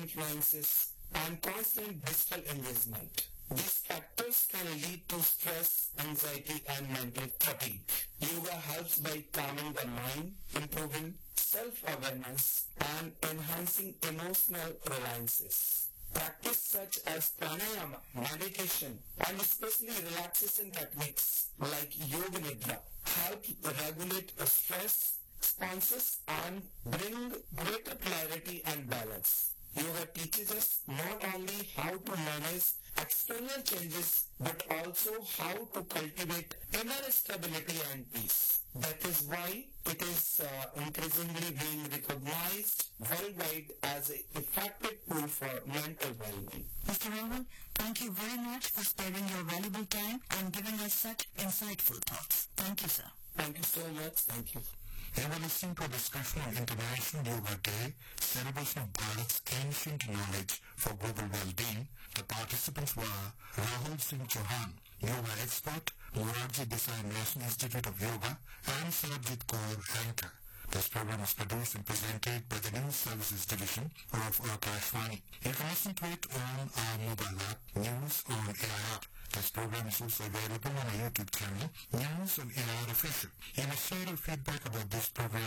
influences, and constant digital engagement. These factors can lead to stress, anxiety, and mental fatigue. Yoga helps by calming the mind, improving self-awareness, and enhancing emotional reliances. Practice such as pranayama, meditation, and especially relaxation techniques like yoga nidra help regulate stress responses and bring greater clarity and balance. Yoga teaches us not only how to manage external changes but also how to cultivate inner stability and peace. That is why it is increasingly being recognized worldwide as an effective tool for mental well-being. Mr. Rahul, thank you very much for sparing your valuable time and giving us such insightful thoughts. Thank you, sir. Thank you so much. Thank you. You were listening to a discussion on International Yoga Day, celebration of Bharat's ancient knowledge for global well-being. The participants were Rahul Singh Chauhan, yoga expert, Morarji Desai National Institute of Yoga, and Sarabjit Kaur, anchor. This program is produced and presented by the News Services Division of Akashvani. You can listen to it on our mobile app, News on Air app. This program is also available on our YouTube channel, News on Air Official. You may share your feedback about this program